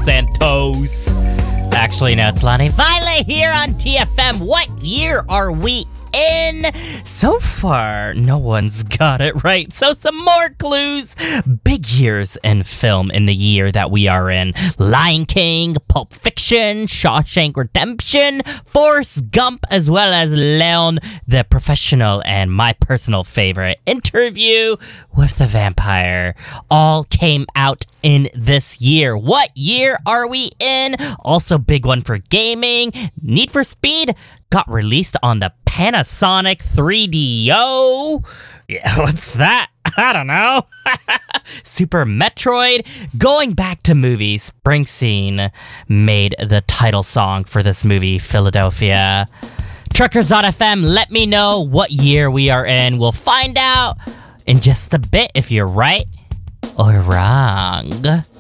Santos. Actually, no, it's Lonnie Violet here on TFM. What year are we in? So far, no one's got it right. So some more clues. Big years in film in the year that we are in. Lion King, Pulp Fiction, Shawshank Redemption, Forrest Gump, as well as Leon the Professional, and my personal favorite, Interview with the Vampire, all came out in this year. What year are we in? Also, big one for gaming. Need for Speed got released on the Panasonic 3DO. Yeah, what's that? I don't know. Super Metroid. Going back to movies, Springsteen made the title song for this movie, Philadelphia. Truckers.fm, let me know what year we are in. We'll find out in just a bit if you're right or wrong.